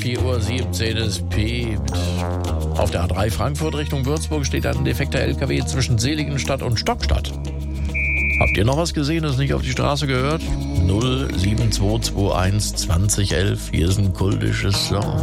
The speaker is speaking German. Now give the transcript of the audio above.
4:17 Uhr, es piept. Auf der A3 Frankfurt Richtung Würzburg steht ein defekter LKW zwischen Seligenstadt und Stockstadt. Habt ihr noch was gesehen, das nicht auf die Straße gehört? 07221 2011, hier ist ein kultisches Song.